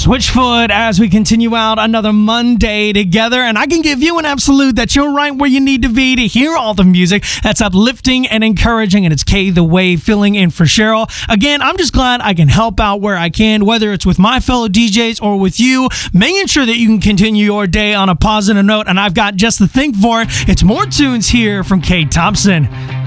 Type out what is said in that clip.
Switchfoot as we continue out another Monday together, and I can give you an absolute that you're right where you need to be to hear all the music that's uplifting and encouraging, and it's K The Wave filling in for Cheryl. Again, I'm just glad I can help out where I can, whether it's with my fellow DJs or with you, making sure that you can continue your day on a positive note, and I've got just the thing for it. It's more tunes here from Kate Thompson.